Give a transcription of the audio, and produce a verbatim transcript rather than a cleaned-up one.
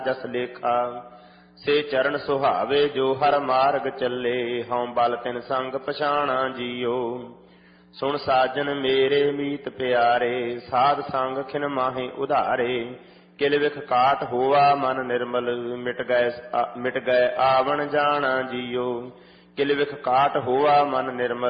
ਜਸ ਲੇਖਾ। ਸੇ ਚਰਨ ਸੁਹਾਵੇ ਜੋ ਹਰ ਮਾਰਗ ਚੱਲੇ, ਹਉ ਬਲ ਤਿਨ ਸੰਗ ਪਛਾਣਾ ਜੀਓ। ਸੁਣ ਸਾਜਨ ਮੇਰੇ ਮੀਤ ਪਿਆਰੇ, ਸਾਧ ਸੰਗ ਖਿਨ ਮਾਹੇ ਉਧਾਰੇ। ਕਿਲ ਵਿਖ ਕਾਟ ਹੋਆ ਮਨ ਨਿਰਮਲ, ਮਿਟ ਗਏ ਮਿਟ ਗਏ ਆਵਣ ਜਾਣਾ ਜੀਓ। ਕਿਲ ਵਿਖ ਕਾਟ ਹੋਆ ਮਨ ਨਿਰਮਲ,